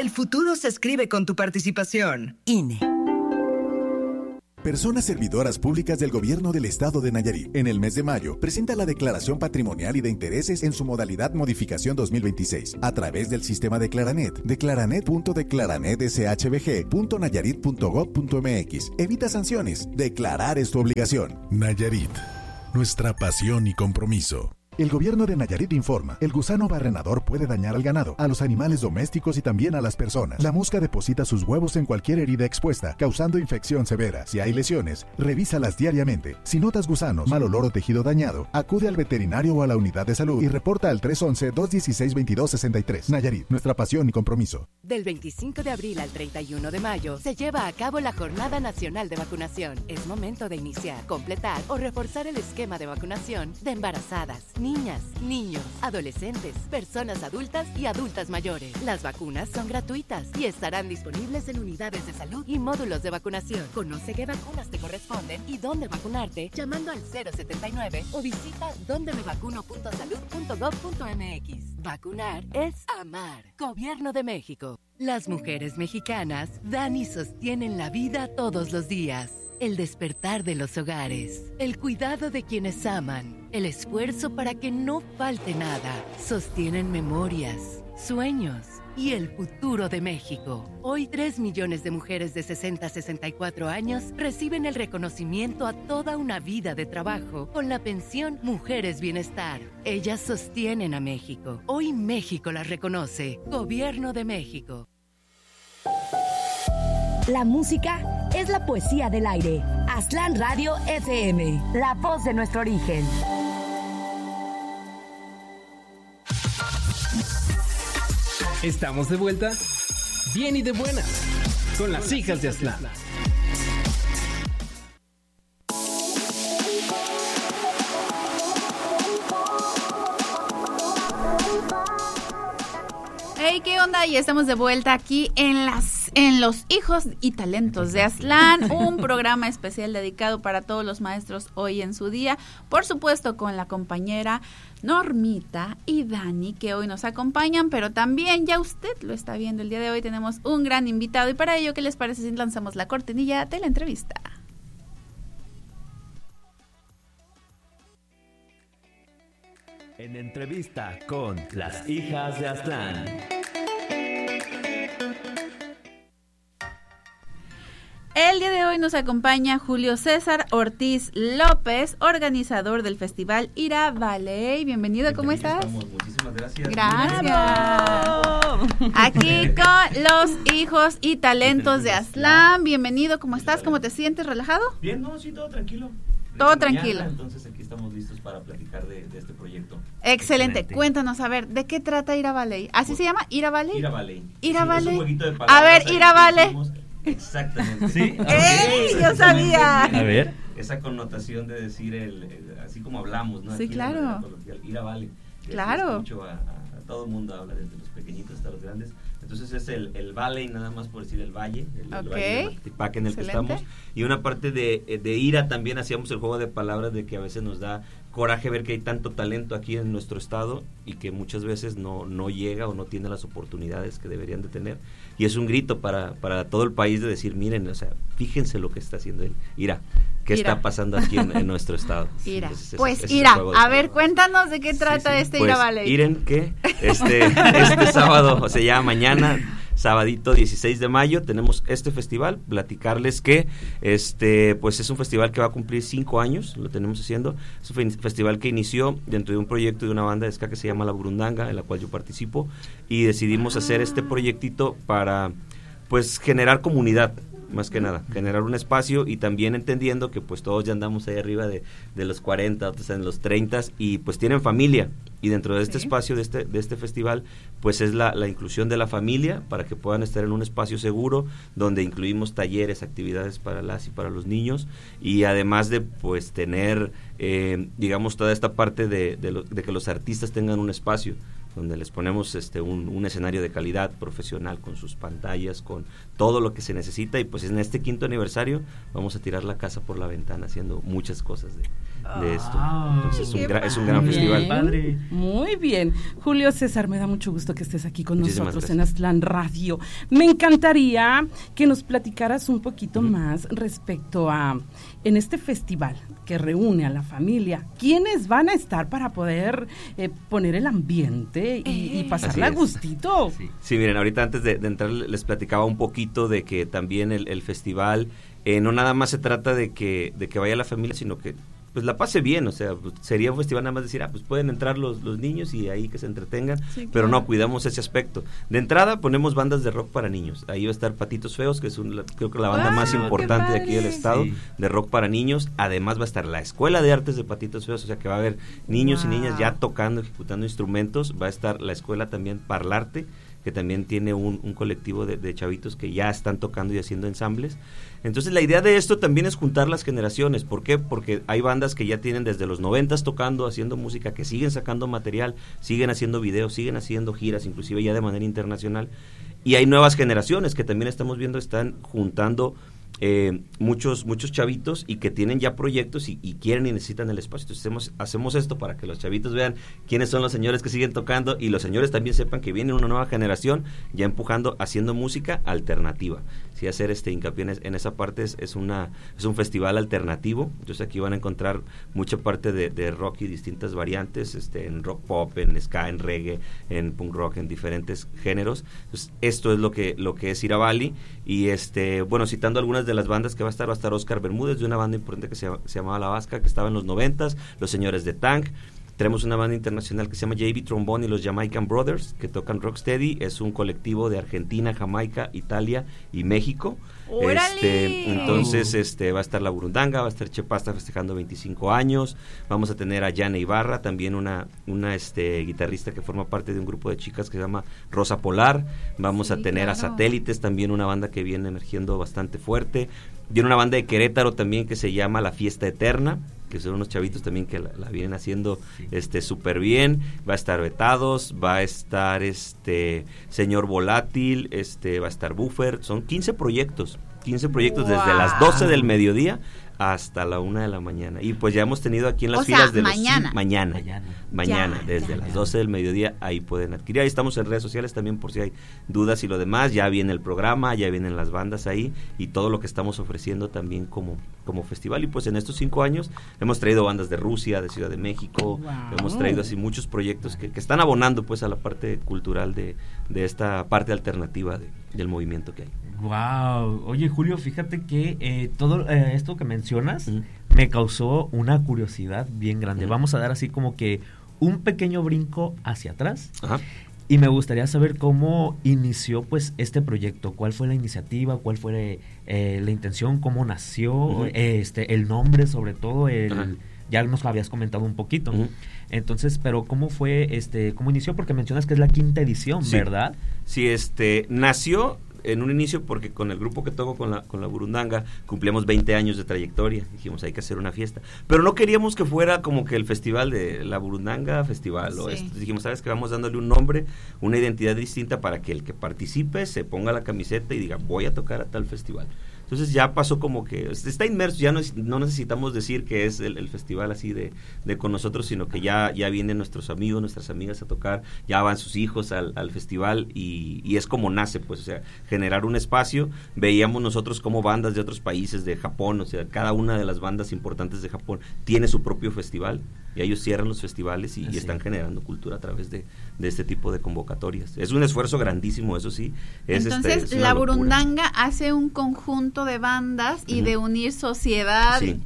El futuro se escribe con tu participación. INE. Personas servidoras públicas del Gobierno del Estado de Nayarit. En el mes de mayo, presenta la declaración patrimonial y de intereses en su modalidad modificación 2026 a través del sistema de Declaranet. Declaranet.declaranet.nayarit.gov.mx. Evita sanciones. Declarar es tu obligación. Nayarit, nuestra pasión y compromiso. El gobierno de Nayarit informa, el gusano barrenador puede dañar al ganado, a los animales domésticos y también a las personas. La mosca deposita sus huevos en cualquier herida expuesta, causando infección severa. Si hay lesiones, revísalas diariamente. Si notas gusanos, mal olor o tejido dañado, acude al veterinario o a la unidad de salud y reporta al 311-216-2263. Nayarit, nuestra pasión y compromiso. Del 25 de abril al 31 de mayo se lleva a cabo la Jornada Nacional de Vacunación. Es momento de iniciar, completar o reforzar el esquema de vacunación de embarazadas, niñas, niños, adolescentes, personas adultas y adultas mayores. Las vacunas son gratuitas y estarán disponibles en unidades de salud y módulos de vacunación. Conoce qué vacunas te corresponden y dónde vacunarte llamando al 079 o visita dondemevacuno.salud.gov.mx. Vacunar es amar. Gobierno de México. Las mujeres mexicanas dan y sostienen la vida todos los días. El despertar de los hogares, el cuidado de quienes aman, el esfuerzo para que no falte nada, sostienen memorias, sueños y el futuro de México. Hoy 3 millones de mujeres de 60 a 64 años reciben el reconocimiento a toda una vida de trabajo con la pensión Mujeres Bienestar. Ellas sostienen a México. Hoy México las reconoce. Gobierno de México. La música es la poesía del aire. Aztlán Radio FM, la voz de nuestro origen. Estamos de vuelta, bien y de buenas, con las hijas de Aztlán. Hey, ¿qué onda? Y estamos de vuelta aquí en Los Hijos y Talentos de Aztlán, un programa especial dedicado para todos los maestros hoy en su día, por supuesto con la compañera Normita y Dani, que hoy nos acompañan, pero también ya usted lo está viendo, el día de hoy tenemos un gran invitado, y para ello, ¿qué les parece si lanzamos la cortinilla de la entrevista? En entrevista con las hijas de Aztlán. El día de hoy nos acompaña Julio César Ortiz López, organizador del festival Ira Ballet. Bienvenido, ¿cómo estás? Muchísimas gracias. Gracias. Aquí con los hijos y talentos de Aztlán. Bienvenido, ¿cómo estás? ¿Cómo te sientes? ¿Relajado? Bien, no, sí, todo tranquilo. Todo tranquilo. Mañana, entonces aquí estamos listos para platicar de este proyecto. Excelente. Cuéntanos, a ver, ¿de qué trata Ira Ballet? ¿Así se llama? ¿Ira Ballet? Ira Ballet. Ira Ballet. Es un jueguito de palabras. A ver, Ira Ballet. Exactamente. Sí. ¡Ey! Yo sabía. A ver. Esa connotación de decir así como hablamos, ¿no? Sí, aquí claro. Ira Ballet. Claro. Escucho a todo el mundo habla, desde los pequeñitos hasta los grandes. Entonces es el valle, nada más por decir el valle, el valle de Matipac en el Excelente. que estamos. Y una parte de ira también hacíamos el juego de palabras de que a veces nos da coraje ver que hay tanto talento aquí en nuestro estado y que muchas veces no llega o no tiene las oportunidades que deberían de tener. Y es un grito para todo el país de decir, miren, o sea, fíjense lo que está haciendo el Ira. ¿Qué está pasando aquí en nuestro estado? Ira. Entonces, pues Ira, a ver, cuéntanos de qué trata este pues, Ira Ballet. Miren que este sábado, o sea, ya mañana, sabadito 16 de mayo, tenemos este festival. Platicarles que pues es un festival que va a cumplir 5 años, lo tenemos haciendo. Es un festival que inició dentro de un proyecto de una banda de ska que se llama La Burundanga, en la cual yo participo, y decidimos hacer este proyectito para, pues, generar comunidad. Más que nada, generar un espacio y también entendiendo que pues todos ya andamos ahí arriba de los 40, otros en los 30 y pues tienen familia, y dentro de este espacio de este festival pues es la inclusión de la familia para que puedan estar en un espacio seguro donde incluimos talleres, actividades para las y para los niños, y además de pues tener digamos toda esta parte de que los artistas tengan un espacio donde les ponemos un escenario de calidad profesional con sus pantallas, con todo lo que se necesita, y pues en este 5º aniversario vamos a tirar la casa por la ventana haciendo muchas cosas de esto. Entonces es un gran festival. Padre. Muy bien. Julio César, me da mucho gusto que estés aquí con nosotros en Aztlán Radio. Me encantaría que nos platicaras un poquito más respecto a, en este festival que reúne a la familia, ¿quiénes van a estar para poder poner el ambiente y pasarla a gustito? Sí, miren, ahorita antes de entrar les platicaba un poquito de que también el festival no nada más se trata de que vaya la familia, sino que pues la pase bien, o sea, sería un festival nada más decir, pues pueden entrar los niños y ahí que se entretengan, pero no, cuidamos ese aspecto. De entrada ponemos bandas de rock para niños, ahí va a estar Patitos Feos, que es creo que la banda más importante de aquí del estado, de rock para niños. Además va a estar la Escuela de Artes de Patitos Feos, o sea que va a haber niños y niñas ya tocando, ejecutando instrumentos. Va a estar la escuela también Parlarte, que también tiene un colectivo de chavitos que ya están tocando y haciendo ensambles. Entonces la idea de esto también es juntar las generaciones. ¿Por qué? Porque hay bandas que ya tienen desde los 90s tocando, haciendo música, que siguen sacando material, siguen haciendo videos, siguen haciendo giras, inclusive ya de manera internacional. Y hay nuevas generaciones que también estamos viendo, están juntando muchos chavitos y que tienen ya proyectos y quieren y necesitan el espacio. Entonces hacemos esto para que los chavitos vean quiénes son los señores que siguen tocando y los señores también sepan que viene una nueva generación ya empujando, haciendo música alternativa. Sí, hacer hincapié en esa parte es un festival alternativo. Entonces aquí van a encontrar mucha parte de rock y distintas variantes, en rock pop, en ska, en reggae, en punk rock, en diferentes géneros. Entonces esto es lo que es Irabali. Y bueno, citando algunas de las bandas que va a estar Oscar Bermúdez, de una banda importante que se llamaba La Vasca, que estaba en los 90s, los Señores de Tank. Tenemos una banda internacional que se llama JB Trombone y los Jamaican Brothers, que tocan rocksteady. Es un colectivo de Argentina, Jamaica, Italia y México. Entonces va a estar la Burundanga, va a estar Chepasta festejando 25 años. Vamos a tener a Yana Ibarra, también una guitarrista que forma parte de un grupo de chicas que se llama Rosa Polar. Vamos a tener a Satélites, también una banda que viene emergiendo bastante fuerte. Viene una banda de Querétaro también que se llama La Fiesta Eterna, que son unos chavitos también que la vienen haciendo súper bien. Va a estar Vetados, va a estar Señor Volátil, va a estar Buffer. Son 15 proyectos desde las 12 del mediodía hasta la 1 de la mañana. Y pues ya hemos tenido aquí en las filas de mañana, desde las 12 del mediodía, ahí pueden adquirir. Ahí estamos en redes sociales también por si hay dudas y lo demás. Ya viene el programa, ya vienen las bandas ahí y todo lo que estamos ofreciendo también como festival. Y pues en estos 5 años hemos traído bandas de Rusia, de Ciudad de México, hemos traído así muchos proyectos que están abonando pues a la parte cultural de esta parte alternativa del movimiento que hay. Wow, oye Julio, fíjate que todo esto que mencionas me causó una curiosidad bien grande. Vamos a dar así como que un pequeño brinco hacia atrás. Ajá. Y me gustaría saber cómo inició pues este proyecto, cuál fue la iniciativa, cuál fue la intención, cómo nació, el nombre sobre todo, ya nos habías comentado un poquito. Entonces, pero ¿cómo fue cómo inició? Porque mencionas que es la 5ª edición, ¿verdad? Sí, nació en un inicio porque con el grupo que toco con la Burundanga cumplíamos 20 años de trayectoria. Dijimos, hay que hacer una fiesta. Pero no queríamos que fuera como que el festival de la Burundanga Festival o esto. Dijimos, ¿sabes qué? Vamos dándole un nombre, una identidad distinta para que el que participe se ponga la camiseta y diga, voy a tocar a tal festival. Entonces ya pasó como que está inmerso, ya no necesitamos decir que es el festival así de con nosotros, sino que ya vienen nuestros amigos, nuestras amigas a tocar, ya van sus hijos al festival y es como nace, pues, o sea, generar un espacio. Veíamos nosotros como bandas de otros países, de Japón, o sea, cada una de las bandas importantes de Japón tiene su propio festival y ellos cierran los festivales y están generando cultura a través de este tipo de convocatorias. Es un esfuerzo grandísimo, eso sí. Entonces, la Burundanga hace un conjunto de bandas y de unir sociedad. Sí,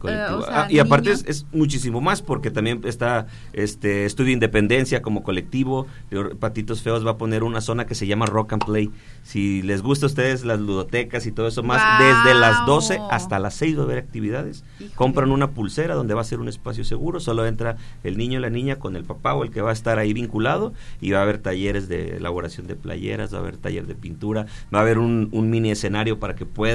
y aparte es muchísimo más, porque también está Estudio Independencia como colectivo. Patitos Feos va a poner una zona que se llama Rock and Play. Si les gusta a ustedes las ludotecas y todo eso más, desde las 12 hasta las 6 va a haber actividades. Híjole. Compran una pulsera donde va a ser un espacio seguro, solo entra el niño o la niña con el papá o el que va a estar ahí vinculado, y va a haber talleres de elaboración de playeras, va a haber taller de pintura, va a haber un mini escenario para que puedan llegar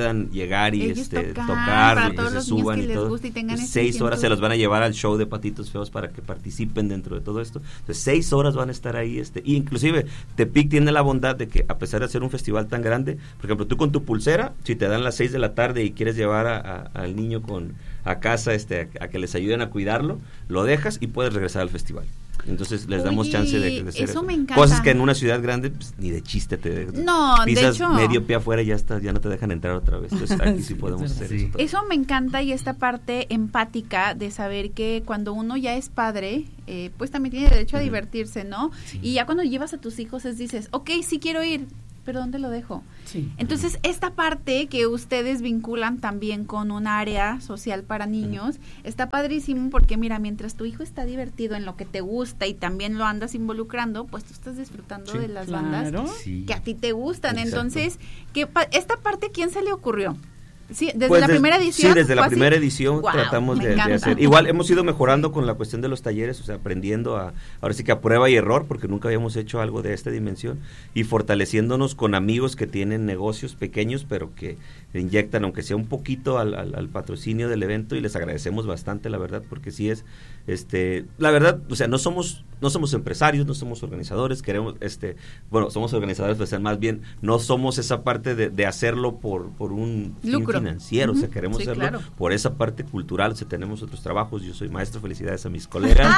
llegar y ellos tocar, para que todos se los suban niños que y todo. les guste y tengan ese 6 horas se tiempo. los van a llevar al show de Patitos Feos para que participen dentro de todo esto. Entonces 6 horas van a estar ahí, y inclusive Tepic tiene la bondad de que a pesar de hacer un festival tan grande, por ejemplo, tú con tu pulsera, si te dan las 6 de la tarde y quieres llevar al niño a casa, a que les ayuden a cuidarlo, lo dejas y puedes regresar al festival. Entonces les damos chance de hacer eso. Me encanta. Cosas que en una ciudad grande pues, ni de chiste te no, pisas de hecho, medio pie afuera y ya no te dejan entrar otra vez. Entonces aquí sí podemos hacer eso. Eso me encanta, y esta parte empática de saber que cuando uno ya es padre, pues también tiene derecho a divertirse, ¿no? Sí. Y ya cuando llevas a tus hijos dices, ok, sí quiero ir, pero ¿dónde lo dejo? Sí. Entonces, esta parte que ustedes vinculan también con un área social para niños, está padrísimo, porque mira, mientras tu hijo está divertido en lo que te gusta y también lo andas involucrando, pues tú estás disfrutando de las bandas que a ti te gustan. Exacto. Entonces, esta parte, ¿a quién se le ocurrió? Sí, desde la primera edición. Sí, desde la primera edición tratamos de hacer. Igual hemos ido mejorando con la cuestión de los talleres, o sea, aprendiendo ahora sí que a prueba y error, porque nunca habíamos hecho algo de esta dimensión, y fortaleciéndonos con amigos que tienen negocios pequeños, pero que inyectan, aunque sea un poquito al patrocinio del evento, y les agradecemos bastante, la verdad, porque sí es, la verdad, o sea, no somos empresarios, no somos organizadores, queremos, somos organizadores, pues más bien, no somos esa parte de hacerlo por un lucro financiero, o sea, queremos hacerlo por esa parte cultural, o sea, tenemos otros trabajos, yo soy maestro, felicidades a mis colegas,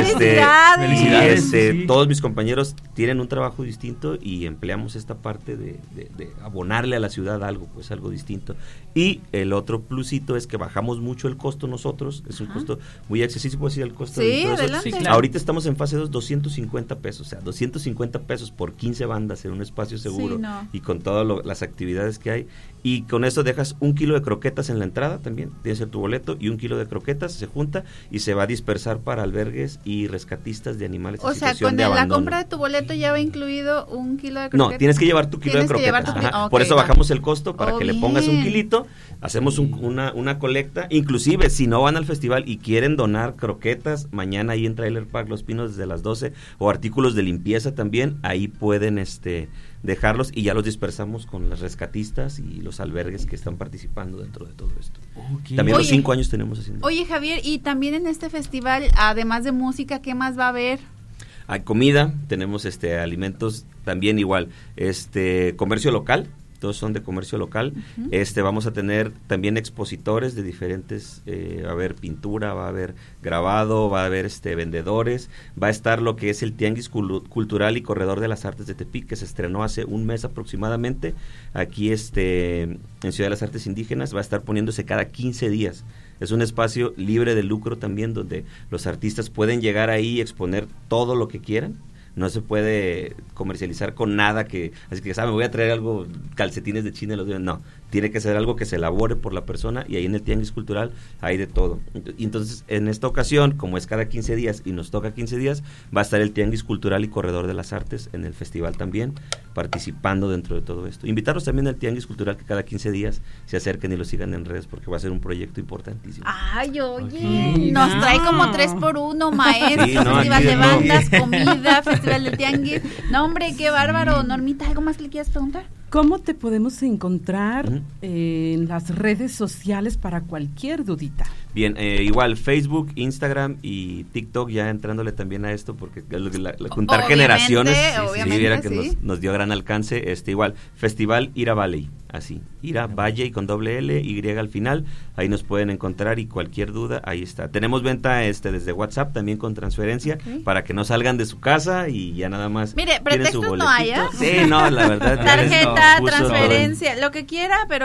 felicidades. Todos mis compañeros tienen un trabajo distinto y empleamos esta parte de abonarle a la ciudad algo distinto, y el otro plusito es que bajamos mucho el costo nosotros, es un costo muy accesible, ¿puedo decir el costo? Sí, adelante. Claro. Ahorita estamos en fase 2, 250 pesos, o sea, 250 pesos por 15 bandas en un espacio seguro, y con todas las actividades que hay, y con eso dejas 1 kilo de croquetas en la entrada también, tienes tu boleto, y 1 kilo de croquetas se junta y se va a dispersar para albergues y rescatistas de animales en situación de abandono. La compra de tu boleto ya va incluido 1 kilo de croquetas. No, tienes que llevar tu kilo de croquetas. Por eso bajamos el costo, para que le pongas 1 kilito, hacemos una colecta, inclusive si no van al festival y quieren donar croquetas, mañana ahí en Trailer Park Los Pinos desde las 12, o artículos de limpieza también, ahí pueden dejarlos, y ya los dispersamos con las rescatistas y los albergues que están participando dentro de todo esto. Okay. También los 5 años tenemos haciendo. Oye, Javier, y también en este festival, además de música, ¿qué más va a haber? Hay comida, tenemos alimentos, también igual, comercio local, todos son de comercio local. Vamos a tener también expositores de diferentes, va a haber pintura, va a haber grabado, va a haber vendedores, va a estar lo que es el Tianguis Cultural y Corredor de las Artes de Tepic, que se estrenó hace un mes aproximadamente, aquí en Ciudad de las Artes Indígenas, va a estar poniéndose cada 15 días. Es un espacio libre de lucro también, donde los artistas pueden llegar ahí y exponer todo lo que quieran. No se puede comercializar con nada así que, ¿saben? Me voy a traer algo, calcetines de China, no, tiene que ser algo que se elabore por la persona, y ahí en el Tianguis Cultural hay de todo. Y entonces, en esta ocasión, como es cada 15 días y nos toca 15 días, va a estar el Tianguis Cultural y Corredor de las Artes en el festival también, participando dentro de todo esto. Invitarlos también al Tianguis Cultural, que cada 15 días se acerquen y lo sigan en redes, porque va a ser un proyecto importantísimo. Ay, oye, nos trae como 3x1, maestro, festival de bandas, comida, festival de Tianguis. No, hombre, qué bárbaro. Normita, ¿algo más que le quieras preguntar? ¿Cómo te podemos encontrar en las redes sociales para cualquier dudita? Bien, igual Facebook, Instagram y TikTok, ya entrándole también a esto, porque juntar generaciones, viera que nos dio gran alcance. Igual, Festival Ira Valley, así, Ira Valle y con doble L, Y al final, ahí nos pueden encontrar, y cualquier duda, ahí está. Tenemos venta desde WhatsApp, también con transferencia, para que no salgan de su casa y ya nada más. Mire, pretextos no hay, ¿eh? Sí, no, la verdad. Tarjeta, transferencia, lo que quiera, pero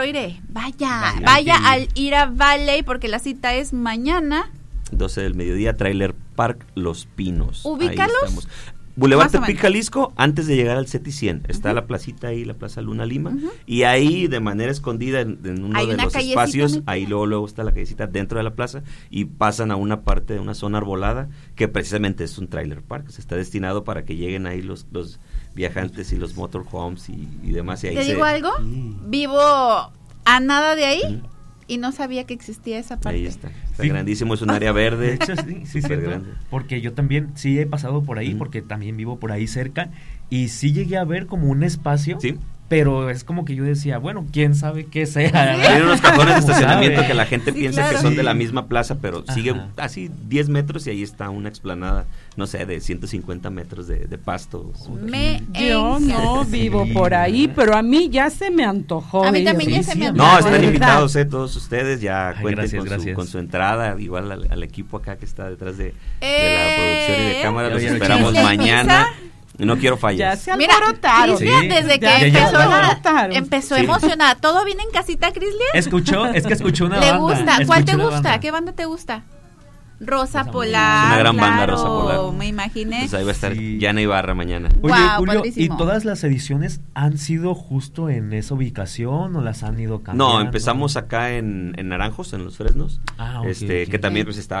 vaya al Ira Valley, porque la cita es mañana 12 del mediodía, Trailer Park Los Pinos. ¿Ubícalos? Boulevard Tepic, Jalisco, antes de llegar al CETI 100, está la placita ahí, la Plaza Luna Lima, y ahí de manera escondida en uno de los espacios, ahí luego está la callecita dentro de la plaza, y pasan a una parte de una zona arbolada, que precisamente es un trailer park, se está destinado para que lleguen ahí los viajantes y los motorhomes y demás. Y ahí ¿te digo algo? Vivo a nada de ahí, y no sabía que existía esa parte. Ahí está grandísimo, es un área verde. De hecho, sí, grande. Porque yo también sí he pasado por ahí, porque también vivo por ahí cerca, y sí llegué a ver como un espacio pero es como que yo decía, bueno, quién sabe qué sea. Tiene unos cajones de estacionamiento ¿sabe? que la gente piensa claro. que son de la misma plaza, pero sigue así 10 metros y ahí está una explanada, no sé, de 150 metros de pasto. Yo no vivo por ahí, pero a mí ya se me antojó. A mí también ya se me antojó. No, están invitados todos ustedes, ya cuenten gracias. con su entrada, igual al equipo acá que está detrás de la producción y de cámara, los ya esperamos ¿Crislia mañana. No quiero fallas. Ya se alborotaron. Mira, Crislia, desde que empezó Sí. emocionada. ¿Todo bien en casita, Crislia? Escuchó una ¿Le banda. gusta? ¿Cuál te Escuchó una gusta? banda. ¿Qué banda te gusta? Rosa Polar. Es una gran banda, claro, Rosa Polar. Me imaginé. Pues ahí va a estar Yana Ibarra mañana. Oye, Guau, Julio, padrísimo. ¿y todas las ediciones han sido justo en esa ubicación o las han ido cambiando? No, empezamos acá en Naranjos, en Los Fresnos, Ah, ok, que ok. también pues está